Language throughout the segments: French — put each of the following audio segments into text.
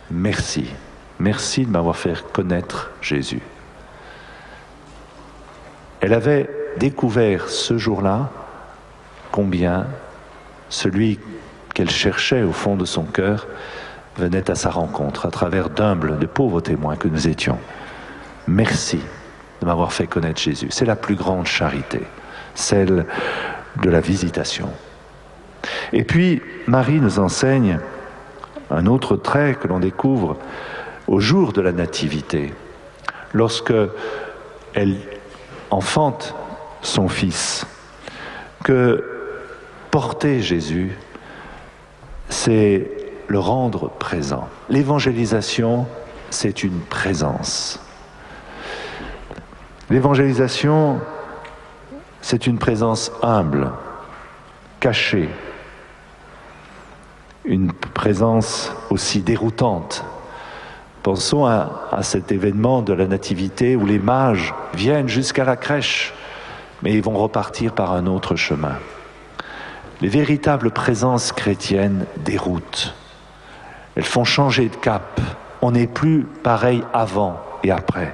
merci. Merci de m'avoir fait connaître Jésus. Elle avait découvert ce jour-là combien celui qu'elle cherchait au fond de son cœur venait à sa rencontre à travers d'humbles, de pauvres témoins que nous étions. Merci de m'avoir fait connaître Jésus. C'est la plus grande charité, celle de la visitation. Et puis, Marie nous enseigne un autre trait que l'on découvre au jour de la Nativité, lorsque elle enfante son fils, que porter Jésus, c'est le rendre présent. L'évangélisation, c'est une présence. L'évangélisation, c'est une présence humble, cachée, une présence aussi déroutante. Pensons à cet événement de la Nativité où les mages viennent jusqu'à la crèche, mais ils vont repartir par un autre chemin. Les véritables présences chrétiennes déroutent. Elles font changer de cap. On n'est plus pareil avant et après.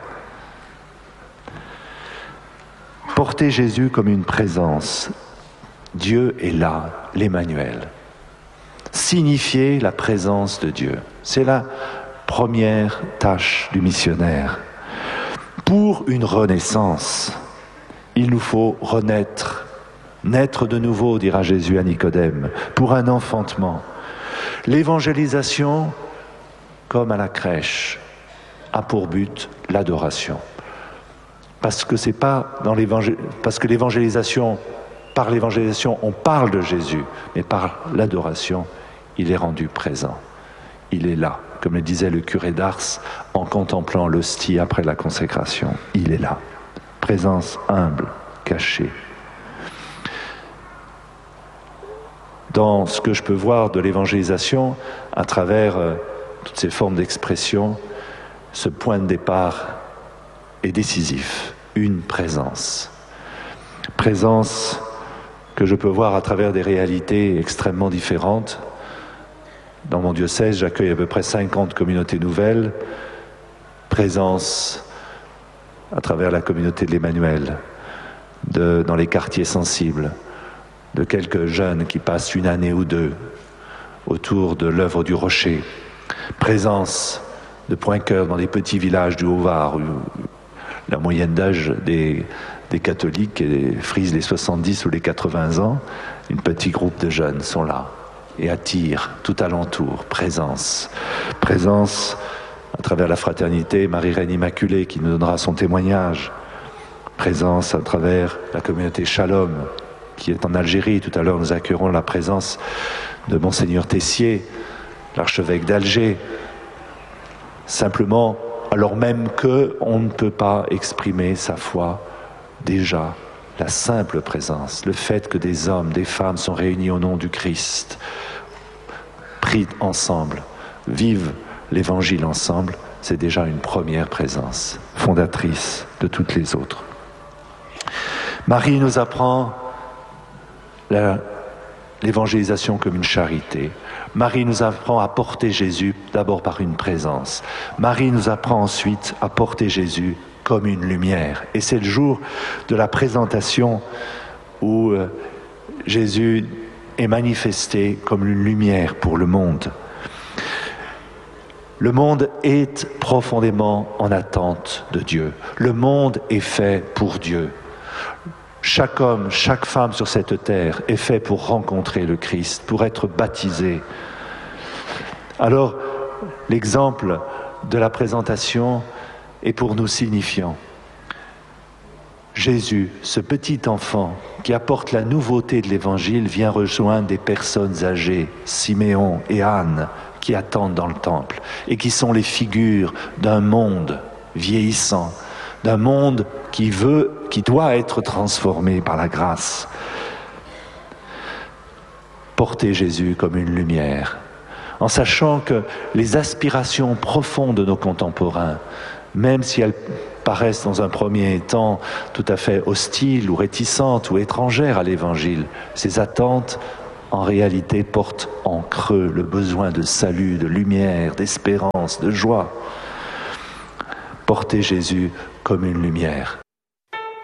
Porter Jésus comme une présence. Dieu est là, l'Emmanuel. Signifier la présence de Dieu. C'est la première tâche du missionnaire. Pour une renaissance, il nous faut renaître, naître de nouveau, dira Jésus à Nicodème, pour un enfantement. L'évangélisation, comme à la crèche, a pour but l'adoration. Parce que c'est pas dans parce que l'évangélisation, par l'évangélisation, on parle de Jésus, mais par l'adoration, il est rendu présent. Il est là, comme le disait le curé d'Ars en contemplant l'hostie après la consécration. Il est là. Présence humble, cachée. Dans ce que je peux voir de l'évangélisation, à travers toutes ces formes d'expression, ce point de départ est décisif. Une présence. Présence que je peux voir à travers des réalités extrêmement différentes. Dans mon diocèse, j'accueille à peu près 50 communautés nouvelles. Présence à travers la communauté de l'Emmanuel, dans les quartiers sensibles, de quelques jeunes qui passent une année ou deux autour de l'œuvre du Rocher. Présence de Point-Cœur dans des petits villages du Haut-Var, où la moyenne d'âge des catholiques frise les 70 ou les 80 ans. Un petit groupe de jeunes sont là et attirent tout alentour. Présence à travers la fraternité, Marie-Reine Immaculée qui nous donnera son témoignage. Présence à travers la communauté Shalom qui est en Algérie. Tout à l'heure, nous accueillerons la présence de Monseigneur Tessier, l'archevêque d'Alger. Simplement, alors même qu'on ne peut pas exprimer sa foi, déjà, la simple présence, le fait que des hommes, des femmes sont réunis au nom du Christ, prient ensemble, vivent l'Évangile ensemble, c'est déjà une première présence, fondatrice de toutes les autres. Marie nous apprend l'évangélisation comme une charité. Marie nous apprend à porter Jésus d'abord par une présence. Marie nous apprend ensuite à porter Jésus comme une lumière. Et c'est le jour de la présentation où Jésus est manifesté comme une lumière pour le monde. Le monde est profondément en attente de Dieu. Le monde est fait pour Dieu. Chaque homme, chaque femme sur cette terre est fait pour rencontrer le Christ, pour être baptisé. Alors, l'exemple de la présentation est pour nous signifiant. Jésus, ce petit enfant qui apporte la nouveauté de l'Évangile, vient rejoindre des personnes âgées, Siméon et Anne, qui attendent dans le temple et qui sont les figures d'un monde vieillissant, d'un monde qui doit être transformé par la grâce. Porter Jésus comme une lumière, en sachant que les aspirations profondes de nos contemporains, même si elles paraissent dans un premier temps tout à fait hostiles ou réticentes ou étrangères à l'Évangile, ces attentes en réalité porte en creux le besoin de salut, de lumière, d'espérance, de joie. Portez Jésus comme une lumière